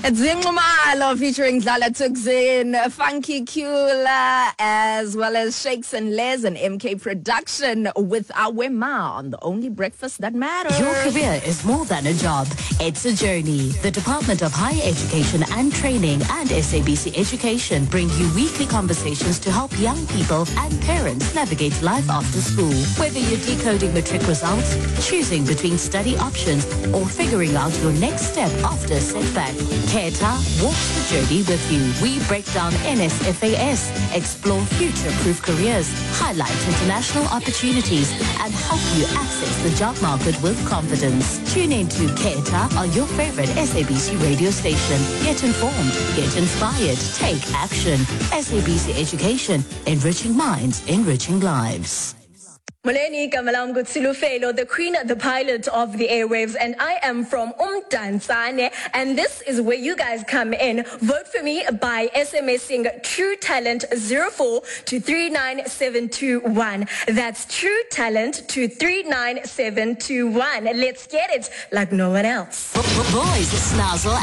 It's Zimumalo featuring Dlala Tukzin, Funky Kula, as well as Shakes and Les and MK Production with Our Ma on the only breakfast that matters. Your career is more than a job. It's a journey. The Department of Higher Education and Training and SABC Education bring you weekly conversations to help young people and parents navigate life after school. Whether you're decoding matric results, choosing between study options, or figuring out your next step after a setback, Keta walks the journey with you. We break down NSFAS, explore future-proof careers, highlight international opportunities, and help you access the job market with confidence. Tune in to Keta on your favorite SABC radio station. Get informed, get inspired, take action. SABC Education, enriching minds, enriching lives. Molweni Kamalam Gutsilufelo, the queen, the pilot of the airwaves, and I am from Umdantsane, and this is where you guys come in. Vote for me by SMSing True Talent 04 to 39721. That's True Talent to 39721. Let's get it like no one else. Boys, Snazzle